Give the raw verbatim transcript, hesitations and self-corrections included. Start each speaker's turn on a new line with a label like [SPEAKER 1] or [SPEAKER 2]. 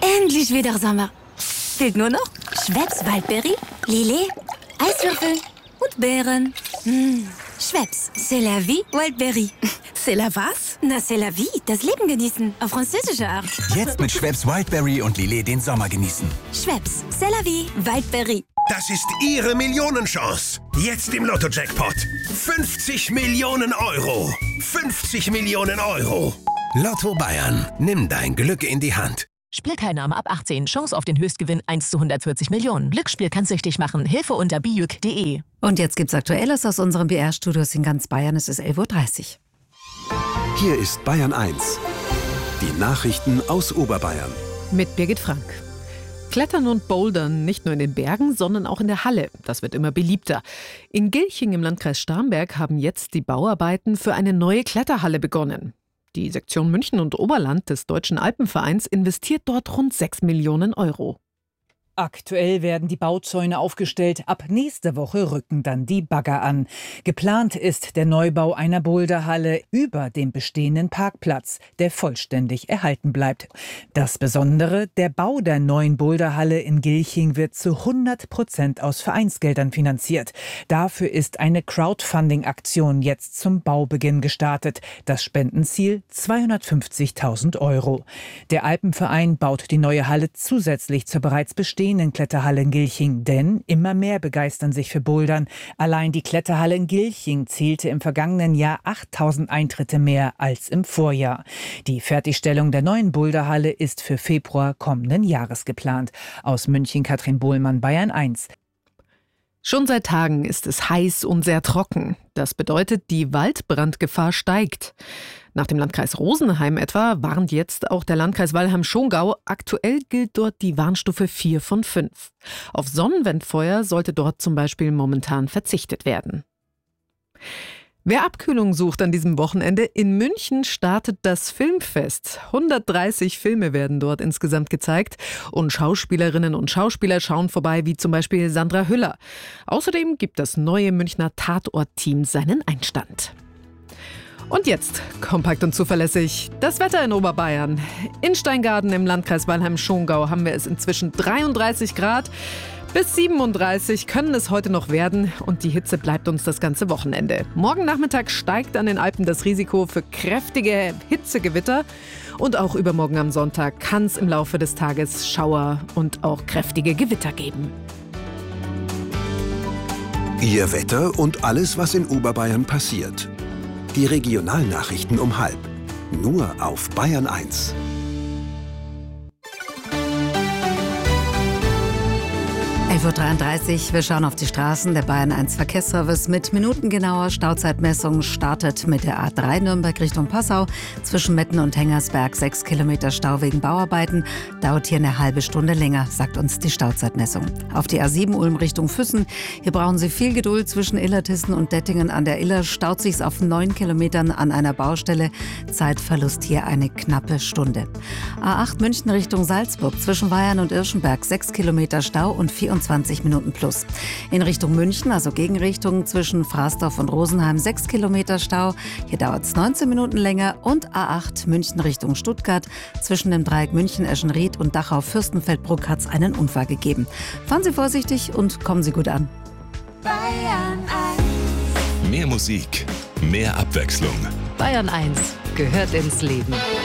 [SPEAKER 1] Endlich wieder Sommer. Fehlt nur noch Schweppes Waldbeere, Lillet, Eiswürfel und Beeren. Mmh. Schweppes, c'est la vie, Waldbeere.
[SPEAKER 2] C'est la was?
[SPEAKER 1] Na, c'est la vie, das Leben genießen, auf französische Art.
[SPEAKER 3] Jetzt mit Schweppes Wildberry und Lillet den Sommer genießen.
[SPEAKER 1] Schweppes, c'est la vie, Waldbeere.
[SPEAKER 4] Das ist Ihre Millionenchance. Jetzt im Lotto-Jackpot. fünfzig Millionen Euro. fünfzig Millionen Euro. Lotto Bayern. Nimm dein Glück in die Hand.
[SPEAKER 5] Spielteilnahme ab achtzehn. Chance auf den Höchstgewinn eins zu hundertvierzig Millionen. Glücksspiel kann süchtig machen. Hilfe unter bijuk punkt de.
[SPEAKER 6] Und jetzt gibt's Aktuelles aus unseren B R-Studios in ganz Bayern. Es ist elf Uhr dreißig.
[SPEAKER 7] Hier ist Bayern eins. Die Nachrichten aus Oberbayern.
[SPEAKER 8] Mit Birgit Frank. Klettern und Bouldern nicht nur in den Bergen, sondern auch in der Halle. Das wird immer beliebter. In Gilching im Landkreis Starnberg haben jetzt die Bauarbeiten für eine neue Kletterhalle begonnen. Die Sektion München und Oberland des Deutschen Alpenvereins investiert dort rund sechs Millionen Euro.
[SPEAKER 9] Aktuell werden die Bauzäune aufgestellt. Ab nächster Woche rücken dann die Bagger an. Geplant ist der Neubau einer Boulderhalle über dem bestehenden Parkplatz, der vollständig erhalten bleibt. Das Besondere, der Bau der neuen Boulderhalle in Gilching wird zu hundert Prozent aus Vereinsgeldern finanziert. Dafür ist eine Crowdfunding-Aktion jetzt zum Baubeginn gestartet. Das Spendenziel zweihundertfünfzigtausend Euro. Der Alpenverein baut die neue Halle zusätzlich zur bereits bestehenden Kletterhalle in Gilching, denn immer mehr begeistern sich für Bouldern. Allein die Kletterhalle in Gilching zählte im vergangenen Jahr achttausend Eintritte mehr als im Vorjahr. Die Fertigstellung der neuen Boulderhalle ist für Februar kommenden Jahres geplant. Aus München Katrin Bohlmann, Bayern eins.
[SPEAKER 8] Schon seit Tagen ist es heiß und sehr trocken. Das bedeutet, die Waldbrandgefahr steigt. Nach dem Landkreis Rosenheim etwa warnt jetzt auch der Landkreis Weilheim-Schongau. Aktuell gilt dort die Warnstufe vier von fünf. Auf Sonnenwendfeuer sollte dort zum Beispiel momentan verzichtet werden. Wer Abkühlung sucht an diesem Wochenende, in München startet das Filmfest. hundertdreißig Filme werden dort insgesamt gezeigt und Schauspielerinnen und Schauspieler schauen vorbei, wie zum Beispiel Sandra Hüller. Außerdem gibt das neue Münchner Tatort-Team seinen Einstand. Und jetzt, kompakt und zuverlässig, das Wetter in Oberbayern. In Steingaden im Landkreis Weilheim-Schongau haben wir es inzwischen dreiunddreißig Grad. Bis siebenunddreißig können es heute noch werden und die Hitze bleibt uns das ganze Wochenende. Morgen Nachmittag steigt an den Alpen das Risiko für kräftige Hitzegewitter und auch übermorgen am Sonntag kann es im Laufe des Tages Schauer und auch kräftige Gewitter geben.
[SPEAKER 7] Ihr Wetter und alles, was in Oberbayern passiert. Die Regionalnachrichten um halb. Nur auf Bayern eins.
[SPEAKER 6] elf Uhr dreiunddreißig, wir schauen auf die Straßen. Der Bayern eins Verkehrsservice mit minutengenauer Stauzeitmessung startet mit der A drei Nürnberg Richtung Passau. Zwischen Metten und Hengersberg sechs Kilometer Stau wegen Bauarbeiten. Dauert hier eine halbe Stunde länger, sagt uns die Stauzeitmessung. Auf die A sieben Ulm Richtung Füssen. Hier brauchen Sie viel Geduld. Zwischen Illertissen und Dettingen an der Iller staut sich's auf neun Kilometern an einer Baustelle. Zeitverlust hier eine knappe Stunde. A acht München Richtung Salzburg. Zwischen Weyern und Irschenberg sechs Kilometer Stau und vierundzwanzig Minuten plus. In Richtung München, also Gegenrichtung zwischen Fraßdorf und Rosenheim, sechs Kilometer Stau. Hier dauert es neunzehn Minuten länger. Und A acht München Richtung Stuttgart. Zwischen dem Dreieck München, Eschenried und Dachau-Fürstenfeldbruck hat es einen Unfall gegeben. Fahren Sie vorsichtig und kommen Sie gut an.
[SPEAKER 10] Bayern eins. Mehr Musik, mehr Abwechslung.
[SPEAKER 5] Bayern eins gehört ins Leben.